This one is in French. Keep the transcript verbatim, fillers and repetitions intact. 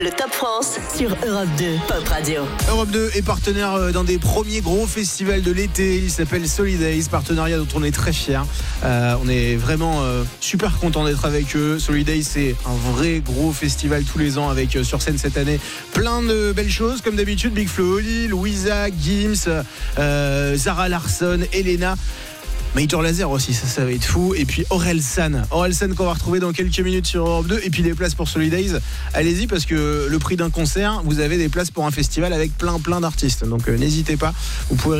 Le Top France sur Europe deux, Pop Radio. Europe deux est partenaire d'un des premiers gros festivals de l'été. Il s'appelle Solidays, partenariat dont on est très fiers. Euh, on est vraiment euh, super content d'être avec eux. Solidays, c'est un vrai gros festival tous les ans avec euh, sur scène cette année plein de belles choses. Comme d'habitude, Big Flo et Oli, Louisa, Gims, euh, Zara Larsson, Elena. Major Lazer aussi, ça, ça va être fou. Et puis Orelsan, Orelsan qu'on va retrouver dans quelques minutes sur Europe deux. Et puis des places pour Solidays. Allez-y parce que le prix d'un concert, vous avez des places pour un festival avec plein plein d'artistes. Donc euh, n'hésitez pas, vous pouvez